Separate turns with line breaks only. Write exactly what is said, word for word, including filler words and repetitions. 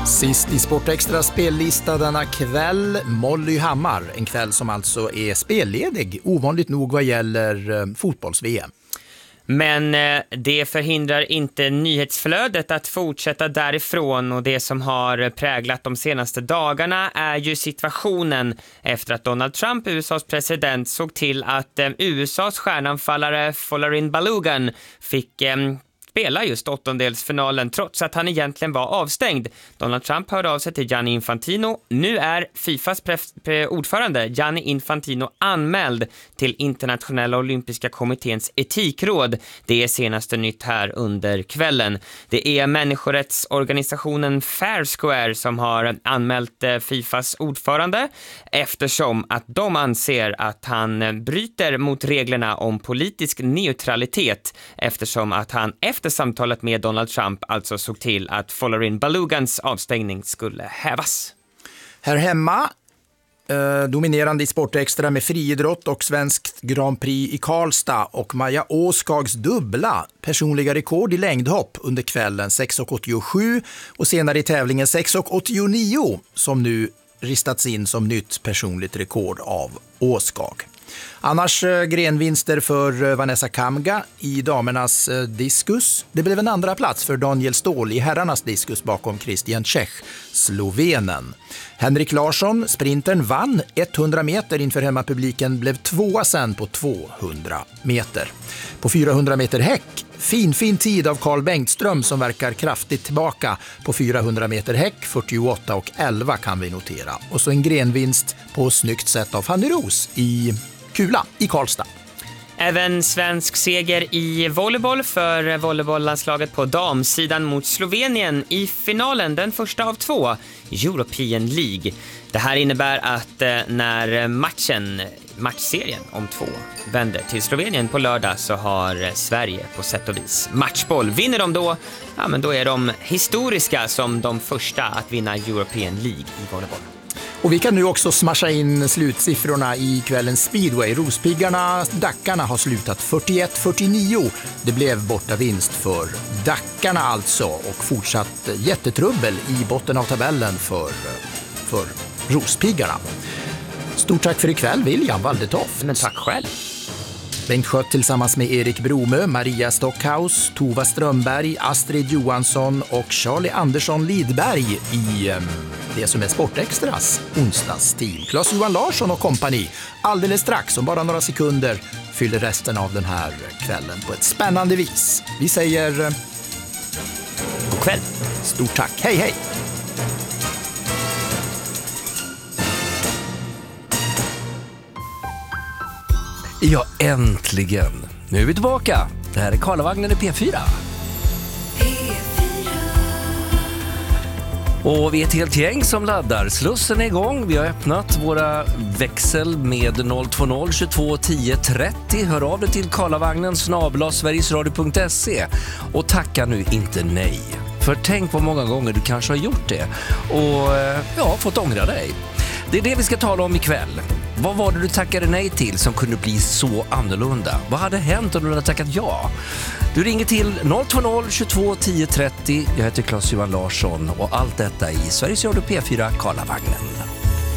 Sist i Sportextra spellista denna kväll, Molly Hammar. En kväll som alltså är spelledig, ovanligt nog vad gäller eh, fotbolls-V M.
Men eh, det förhindrar inte nyhetsflödet att fortsätta därifrån, och det som har präglat de senaste dagarna är ju situationen efter att Donald Trump, U S A:s president, såg till att eh, U S A:s stjärnanfallare Folarin Balogun fick eh, spela just åttondelsfinalen trots att han egentligen var avstängd. Donald Trump hörde av sig till Gianni Infantino. Nu är Fifas pre- pre- ordförande Gianni Infantino anmäld till Internationella Olympiska kommitténs etikråd. Det är senaste nytt här under kvällen. Det är människorättsorganisationen Fair Square som har anmält Fifas ordförande eftersom att de anser att han bryter mot reglerna om politisk neutralitet, eftersom att han efter samtalet med Donald Trump alltså såg till att Folarin Balogans avstängning skulle hävas.
Här hemma, eh, dominerande i Sportextra med friidrott och svenskt Grand Prix i Karlstad och Maja Åskags dubbla personliga rekord i längdhopp under kvällen sex komma åttiosju och senare i tävlingen sex komma åttionio som nu ristats in som nytt personligt rekord av Åskag. Annars eh, grenvinster för eh, Vanessa Kamga i damernas eh, diskus. Det blev en andra plats för Daniel Ståhl i herrarnas diskus bakom Christian Čech, slovenen. Henrik Larsson, sprintern, vann hundra meter inför hemmapubliken, blev tvåa sen på tvåhundra meter. På fyrahundra meter häck, fin fin tid av Carl Bengtström som verkar kraftigt tillbaka på fyrahundra meter häck, fyrtioåtta och elva kan vi notera. Och så en grenvinst på snyggt sätt av Fanny Ros i Kula i Karlstad.
Även svensk seger i volleyboll för volleybolllandslaget på damsidan mot Slovenien i finalen, den första av två, European League. Det här innebär att eh, när matchen, matchserien om två vänder till Slovenien på lördag så har Sverige på sätt och vis matchboll. Vinner de då, ja men då är de historiska som de första att vinna European League i volleyboll.
Och vi kan nu också smasha in slutsiffrorna i kvällens speedway. Rospiggarna, Dackarna har slutat fyrtioett fyrtionio. Det blev borta vinst för Dackarna alltså och fortsatt jättetrubbel i botten av tabellen för, för Rospiggarna. Stort tack för ikväll, William Waldetoft.
Men tack själv.
Bengt Skött tillsammans med Erik Bromö, Maria Stockhaus, Tova Strömberg, Astrid Johansson och Charlie Andersson Lidberg i um, det som är Sportextras onsdagsteam. Claes-Johan Larsson och kompani alldeles strax, om bara några sekunder, fyller resten av den här kvällen på ett spännande vis. Vi säger uh,
god kväll.
Stort tack, hej hej!
Ja, äntligen. Nu är vi tillbaka. Det här är Karlavagnen i P fyra.
P fyra.
Och vi är ett helt gäng som laddar. Slussen är igång. Vi har öppnat våra växel med noll två noll tjugotvå tio trettio. Hör av dig till Karlavagnen snabel-a sverigesradio punkt se och tacka nu inte nej. För tänk på många gånger du kanske har gjort det och ja, fått ångra dig. Det är det vi ska tala om ikväll. Vad var det du tackade nej till som kunde bli så annorlunda? Vad hade hänt om du hade tackat ja? Du ringer till noll två noll tjugotvå tio trettio. Jag heter Claes-Johan Larsson och allt detta i Sveriges Radio P fyra Karlavagnen.